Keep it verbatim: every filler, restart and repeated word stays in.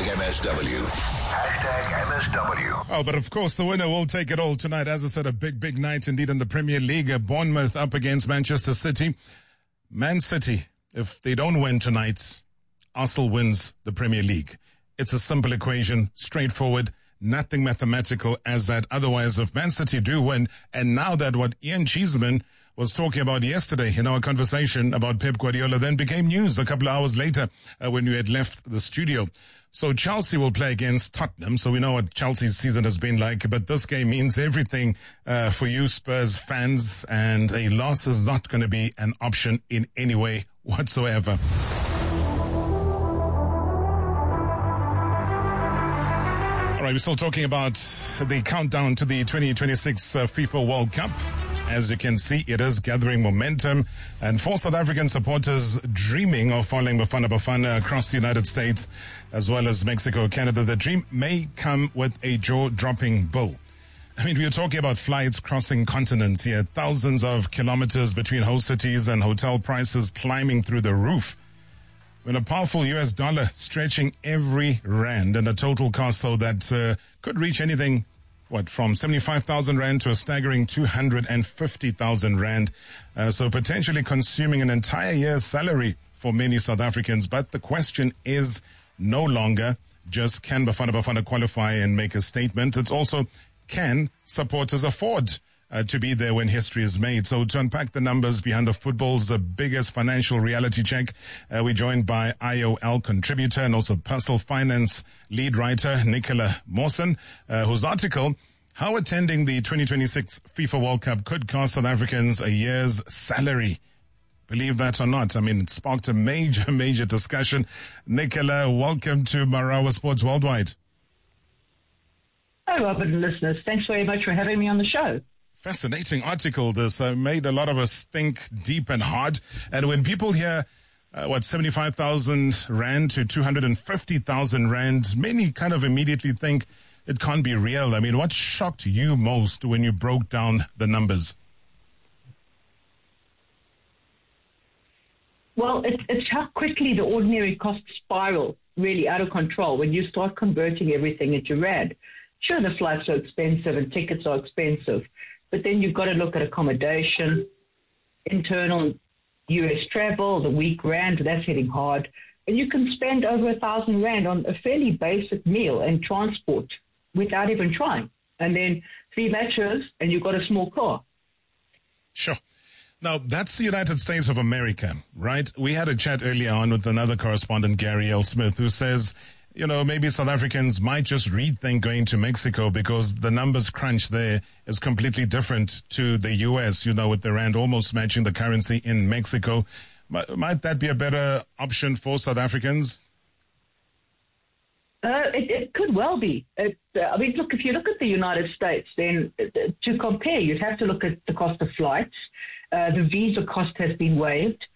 Hashtag M S W. Hashtag M S W. Oh, but of course, the winner will take it all tonight. As I said, a big, big night indeed in the Premier League. Bournemouth up against Manchester City. Man City, if they don't win tonight, Arsenal wins the Premier League. It's a simple equation, straightforward, nothing mathematical as that. Otherwise, if Man City do win, and now that what Ian Cheeseman was talking about yesterday in our conversation about Pep Guardiola then became news a couple of hours later uh, when we had left the studio. So Chelsea will play against Tottenham. So we know what Chelsea's season has been like, but this game means everything uh, for you Spurs fans, and a loss is not going to be an option in any way whatsoever. All right, we're still talking about the countdown to the twenty twenty-six uh, FIFA World Cup. As you can see, it is gathering momentum, and for South African supporters dreaming of following Bafana Bafana across the United States as well as Mexico, Canada, the dream may come with a jaw-dropping bill. I mean, we are talking about flights crossing continents here, thousands of kilometers between host cities and hotel prices climbing through the roof. With a powerful U S dollar stretching every rand, and a total cost, though, that uh, could reach anything What, from seventy-five thousand rand to a staggering two hundred fifty thousand rand. Uh, so potentially consuming an entire year's salary for many South Africans. But the question is no longer just can Bafana Bafana qualify and make a statement. It's also, can supporters afford uh, to be there when history is made? So to unpack the numbers behind the football's the biggest financial reality check, uh, we're joined by I O L contributor and also personal finance lead writer, Nicola Mawson, uh, whose article, How Attending the twenty twenty-six FIFA World Cup Could Cost South Africans a Year's Salary. Believe that or not, I mean, it sparked a major, major discussion. Nicola, welcome to Marawa Sports Worldwide. Hi, Robert and listeners. Thanks very much for having me on the show. Fascinating article. This uh, made a lot of us think deep and hard. And when people hear, uh, what, seventy-five thousand rand to two hundred fifty thousand rand, many kind of immediately think it can't be real. I mean, what shocked you most when you broke down the numbers? Well, it's, it's how quickly the ordinary costs spiral really out of control when you start converting everything into rand. Sure, the flights are expensive and tickets are expensive, but then you've got to look at accommodation, internal U S travel, the week rand, that's hitting hard. And you can spend over a thousand rand on a fairly basic meal and transport without even trying. And then three matches and you've got a small car. Sure. Now, that's the United States of America, right? We had a chat earlier on with another correspondent, Gary L. Smith, who says, you know, maybe South Africans might just rethink going to Mexico because the numbers crunch there is completely different to the U S, you know, with the rand almost matching the currency in Mexico. Might, might that be a better option for South Africans? Uh, it, it could well be. It, uh, I mean, look, if you look at the United States, then uh, to compare, you'd have to look at the cost of flights. Uh, the visa cost has been waived.